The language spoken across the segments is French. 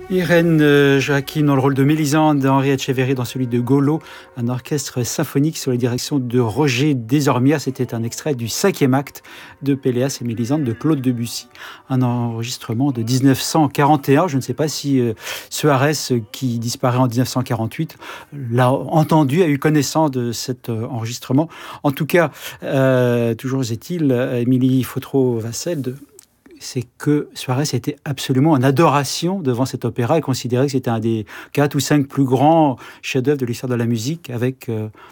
Irène Joachim dans le rôle de Mélisande, Henri Etcheverry dans celui de Golo, un orchestre symphonique sous la direction de Roger Desormières. C'était un extrait du 5e acte de Péléas et Mélisande de Claude Debussy. Un enregistrement de 1941. Je ne sais pas si Suarez, qui disparaît en 1948, l'a entendu, a eu connaissance de cet enregistrement. En tout cas, toujours est-il, Émilie Fautrot-Vassel, c'est que Suarez était absolument en adoration devant cet opéra et considérait que c'était un des 4 ou 5 plus grands chefs-d'œuvre de l'histoire de la musique, avec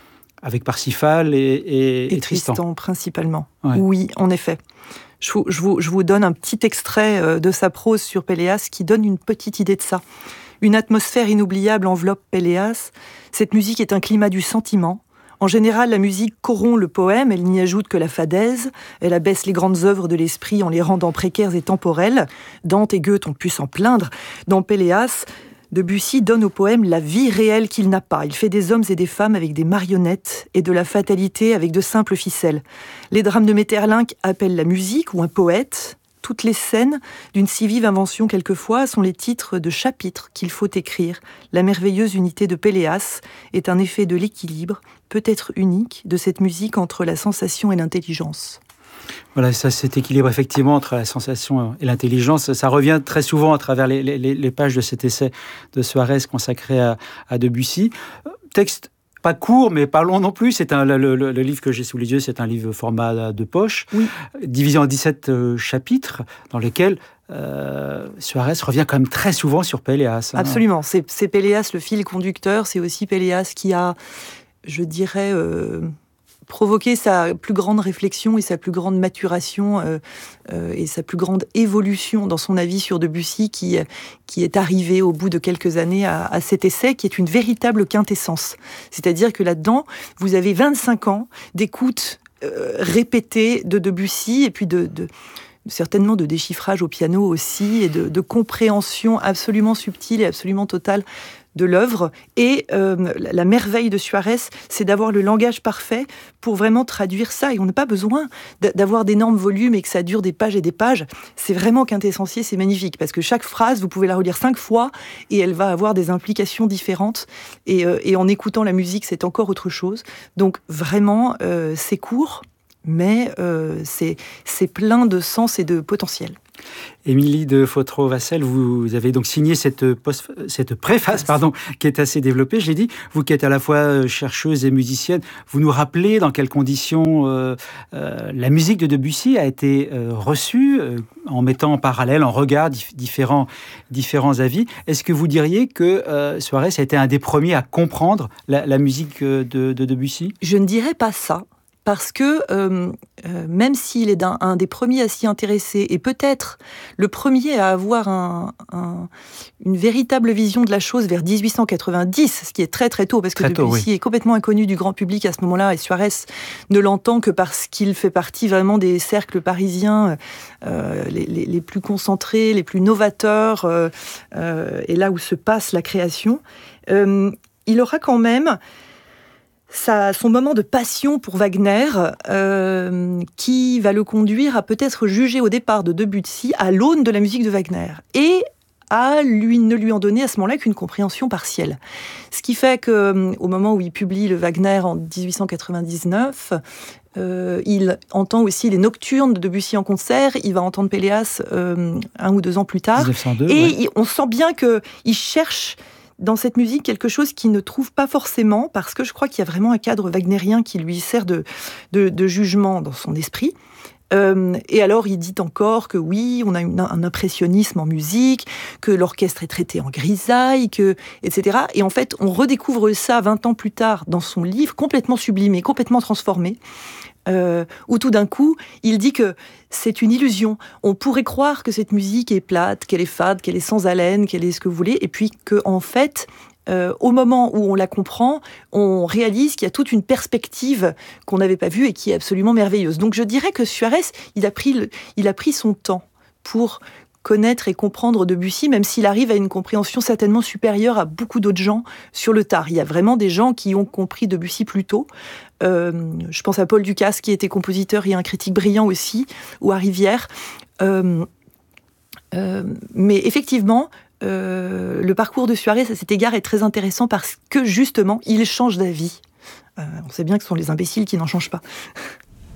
Parsifal et Tristan principalement. Ouais. Oui, en effet. Je vous donne un petit extrait de sa prose sur Péléas qui donne une petite idée de ça. Une atmosphère inoubliable enveloppe Péléas. Cette musique est un climat du sentiment. En général, la musique corrompt le poème, elle n'y ajoute que la fadaise, elle abaisse les grandes œuvres de l'esprit en les rendant précaires et temporelles. Dante et Goethe ont pu s'en plaindre. Dans Péléas, Debussy donne au poème la vie réelle qu'il n'a pas. Il fait des hommes et des femmes avec des marionnettes et de la fatalité avec de simples ficelles. Les drames de Maeterlinck appellent la musique ou un poète. Toutes les scènes, d'une si vive invention quelquefois, sont les titres de chapitres qu'il faut écrire. La merveilleuse unité de Péléas est un effet de l'équilibre, peut-être unique, de cette musique entre la sensation et l'intelligence. Voilà, ça, cet équilibre effectivement entre la sensation et l'intelligence, ça revient très souvent à travers les pages de cet essai de Suarez consacré à Debussy. Texte pas court, mais pas long non plus. C'est le livre que j'ai sous les yeux, c'est un livre format de poche, oui, divisé en 17 chapitres, dans lesquels Suarez revient quand même très souvent sur Péléas. Absolument, c'est Péléas le fil conducteur, c'est aussi Péléas qui a, je dirais, provoqué sa plus grande réflexion et sa plus grande maturation et sa plus grande évolution dans son avis sur Debussy qui est arrivé au bout de quelques années à cet essai qui est une véritable quintessence. C'est-à-dire que là-dedans, vous avez 25 ans d'écoute répétée de Debussy et puis certainement de déchiffrage au piano aussi et de compréhension absolument subtile et absolument totale de l'œuvre. Et la merveille de Suarez, c'est d'avoir le langage parfait pour vraiment traduire ça. Et on n'a pas besoin d'avoir d'énormes volumes et que ça dure des pages et des pages. C'est vraiment quintessentiel, c'est magnifique. Parce que chaque phrase, vous pouvez la relire 5 fois et elle va avoir des implications différentes. Et en écoutant la musique, c'est encore autre chose. Donc vraiment, c'est court, mais c'est plein de sens et de potentiel. Émilie de Fautrot-Vassel, vous avez donc signé cette préface qui est assez développée, je l'ai dit. Vous qui êtes à la fois chercheuse et musicienne, vous nous rappelez dans quelles conditions la musique de Debussy a été reçue, en mettant en parallèle, en regard, différents avis. Est-ce que vous diriez que Suarez a été un des premiers à comprendre la musique de Debussy ? Je ne dirais pas ça. Parce que même s'il est un des premiers à s'y intéresser, et peut-être le premier à avoir une véritable vision de la chose vers 1890, ce qui est très très tôt, parce que Debussy est complètement inconnu du grand public à ce moment-là, et Suarez ne l'entend que parce qu'il fait partie vraiment des cercles parisiens les plus concentrés, les plus novateurs, et là où se passe la création. Il aura quand même son moment de passion pour Wagner, qui va le conduire à peut-être juger au départ de Debussy à l'aune de la musique de Wagner, et à ne lui en donner à ce moment-là qu'une compréhension partielle. Ce qui fait qu'au moment où il publie le Wagner en 1899, il entend aussi les nocturnes de Debussy en concert, il va entendre Péléas 1 ou 2 ans plus tard, 1902, et on sent bien qu'il cherche dans cette musique quelque chose qu'il ne trouve pas forcément, parce que je crois qu'il y a vraiment un cadre wagnérien qui lui sert de jugement dans son esprit. Et alors il dit encore que oui, on a un impressionnisme en musique, que l'orchestre est traité en grisaille, etc. Et en fait, on redécouvre ça 20 ans plus tard dans son livre, complètement sublimé, complètement transformé, où tout d'un coup, il dit que c'est une illusion. On pourrait croire que cette musique est plate, qu'elle est fade, qu'elle est sans haleine, qu'elle est ce que vous voulez, et puis qu'en fait, au moment où on la comprend, on réalise qu'il y a toute une perspective qu'on n'avait pas vue et qui est absolument merveilleuse. Donc je dirais que Suarez, il a pris son temps pour connaître et comprendre Debussy, même s'il arrive à une compréhension certainement supérieure à beaucoup d'autres gens sur le tard. Il y a vraiment des gens qui ont compris Debussy plus tôt. Je pense à Paul Ducasse, qui était compositeur et un critique brillant aussi, ou à Rivière. Mais effectivement, le parcours de Suarez à cet égard est très intéressant parce que justement, il change d'avis. On sait bien que ce sont les imbéciles qui n'en changent pas.